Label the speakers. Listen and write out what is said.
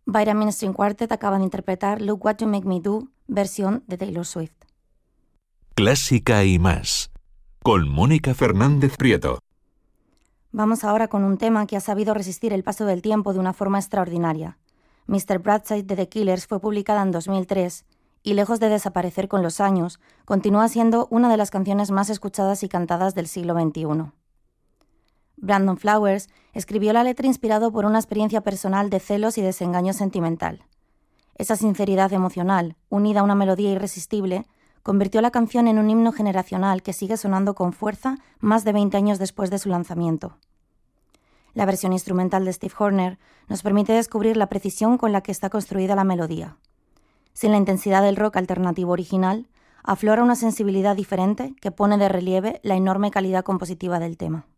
Speaker 1: Vitamin String Quartet acaba de interpretar Look What You Make Me Do, versión de Taylor Swift.
Speaker 2: Clásica y más, con Mónica Fernández Prieto.
Speaker 1: Vamos ahora con un tema que ha sabido resistir el paso del tiempo de una forma extraordinaria. Mr. Brightside de The Killers fue publicada en 2003 y, lejos de desaparecer con los años, continúa siendo una de las canciones más escuchadas y cantadas del siglo XXI. Brandon Flowers escribió la letra inspirado por una experiencia personal de celos y desengaño sentimental. Esa sinceridad emocional, unida a una melodía irresistible, convirtió la canción en un himno generacional que sigue sonando con fuerza más de 20 años después de su lanzamiento. La versión instrumental de Steve Horner nos permite descubrir la precisión con la que está construida la melodía. Sin la intensidad del rock alternativo original, aflora una sensibilidad diferente que pone de relieve la enorme calidad compositiva del tema.